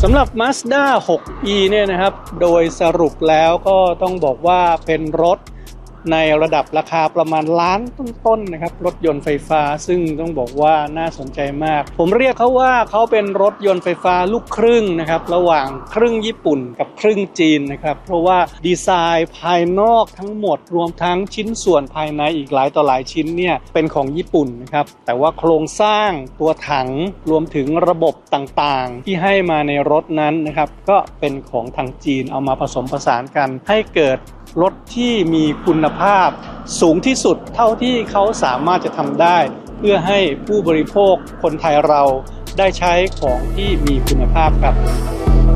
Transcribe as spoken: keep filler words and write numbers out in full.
ำหรับ Mazda หก อี เนี่ยนะครับโดยสรุปแล้วก็ต้องบอกว่าเป็นรถในระดับราคาประมาณล้านต้นๆนะครับรถยนต์ไฟฟ้าซึ่งต้องบอกว่าน่าสนใจมากผมเรียกเขาว่าเขาเป็นรถยนต์ไฟฟ้าลูกครึ่งนะครับระหว่างครึ่งญี่ปุ่นกับครึ่งจีนนะครับเพราะว่าดีไซน์ภายนอกทั้งหมดรวมทั้งชิ้นส่วนภายในอีกหลายต่อหลายชิ้นเนี่ยเป็นของญี่ปุ่นนะครับแต่ว่าโครงสร้างตัวถังรวมถึงระบบต่างๆที่ให้มาในรถนั้นนะครับก็เป็นของทางจีนเอามาผสมผสานกันให้เกิดรถที่มีคุณภาพสูงที่สุดเท่าที่เขาสามารถจะทำได้เพื่อให้ผู้บริโภคคนไทยเราได้ใช้ของที่มีคุณภาพครับ